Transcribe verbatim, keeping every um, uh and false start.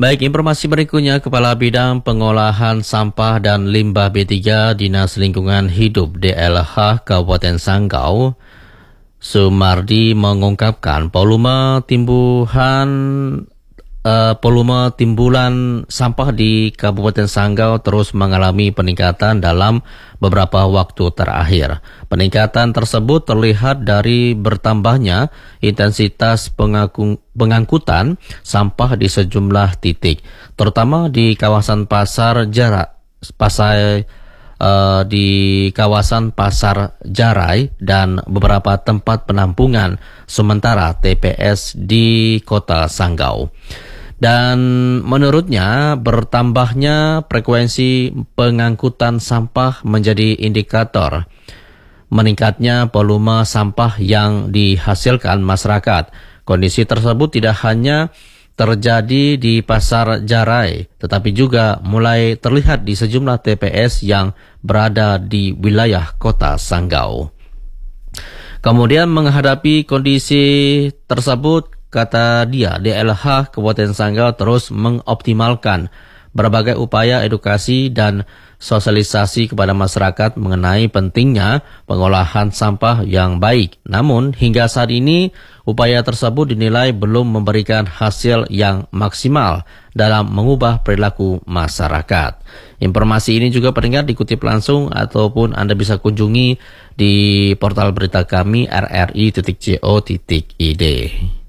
Baik, informasi berikutnya, Kepala Bidang Pengolahan Sampah dan Limbah B tiga Dinas Lingkungan Hidup D L H Kabupaten Sanggau, Sumardi, mengungkapkan volume timbuhan uh, volume timbulan sampah di Kabupaten Sanggau terus mengalami peningkatan dalam beberapa waktu terakhir. Peningkatan tersebut terlihat dari bertambahnya intensitas pengakung, pengangkutan sampah di sejumlah titik, terutama di kawasan pasar jarak pasar Uh, di kawasan Pasar Jarai dan beberapa tempat penampungan sementara T P S di Kota Sanggau. Dan menurutnya, bertambahnya frekuensi pengangkutan sampah menjadi indikator meningkatnya volume sampah yang dihasilkan masyarakat. Kondisi tersebut tidak hanya terjadi di Pasar Jarai, tetapi juga mulai terlihat di sejumlah T P S yang berada di wilayah Kota Sanggau. Kemudian menghadapi kondisi tersebut, kata dia, D L H Kabupaten Sanggau terus mengoptimalkan berbagai upaya edukasi dan sosialisasi kepada masyarakat mengenai pentingnya pengolahan sampah yang baik. Namun hingga saat ini upaya tersebut dinilai belum memberikan hasil yang maksimal dalam mengubah perilaku masyarakat. Informasi ini juga pendengar dikutip langsung ataupun Anda bisa kunjungi di portal berita kami r r i titik co titik i d.